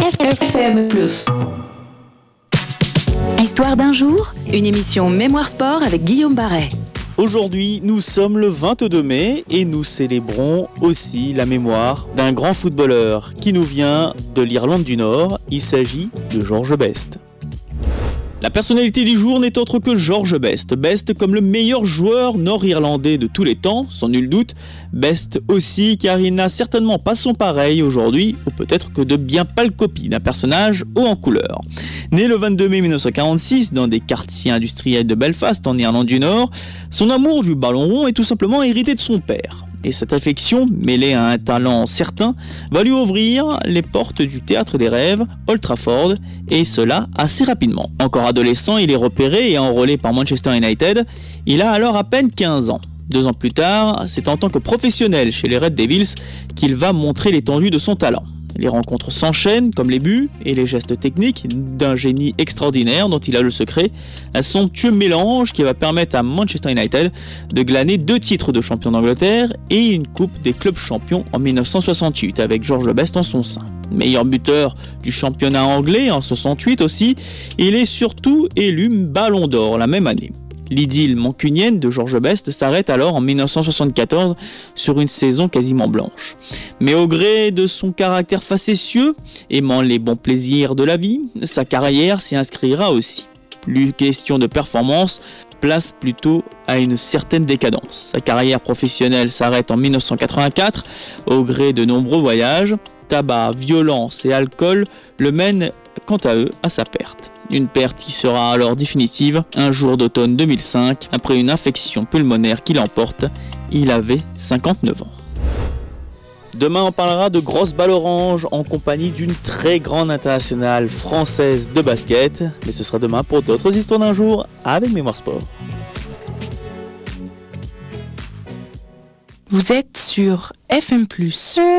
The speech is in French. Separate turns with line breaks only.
FM+.
Histoire d'un jour, une émission Mémoire Sport avec Guillaume Barret.
Aujourd'hui, nous sommes le 22 mai et nous célébrons aussi la mémoire d'un grand footballeur qui nous vient de l'Irlande du Nord. Il s'agit de George Best. La personnalité du jour n'est autre que George Best. Best comme le meilleur joueur nord-irlandais de tous les temps, sans nul doute. Best aussi car il n'a certainement pas son pareil aujourd'hui, ou peut-être que de bien pâles copies d'un personnage haut en couleur. Né le 22 mai 1946 dans des quartiers industriels de Belfast en Irlande du Nord, son amour du ballon rond est tout simplement hérité de son père. Et cette affection, mêlée à un talent certain, va lui ouvrir les portes du théâtre des rêves, Old Trafford, et cela assez rapidement. Encore adolescent, il est repéré et enrôlé par Manchester United. Il a alors à peine 15 ans. 2 ans plus tard, c'est en tant que professionnel chez les Red Devils qu'il va montrer l'étendue de son talent. Les rencontres s'enchaînent, comme les buts et les gestes techniques d'un génie extraordinaire dont il a le secret, un somptueux mélange qui va permettre à Manchester United de glaner 2 titres de champion d'Angleterre et une coupe des clubs champions en 1968 avec George Best en son sein. Meilleur buteur du championnat anglais en 68 aussi, il est surtout élu Ballon d'Or la même année. L'idylle mancunienne de George Best s'arrête alors en 1974 sur une saison quasiment blanche. Mais au gré de son caractère facétieux, aimant les bons plaisirs de la vie, sa carrière s'y inscrira aussi. Plus question de performance, place plutôt à une certaine décadence. Sa carrière professionnelle s'arrête en 1984 au gré de nombreux voyages. Tabac, violence et alcool le mènent quant à eux à sa perte. Une perte qui sera alors définitive un jour d'automne 2005 après une infection pulmonaire qui l'emporte. Il avait 59 ans. Demain, on parlera de grosses balles oranges en compagnie d'une très grande internationale française de basket. Mais ce sera demain pour d'autres histoires d'un jour avec Mémoire Sport.
Vous êtes sur FM+.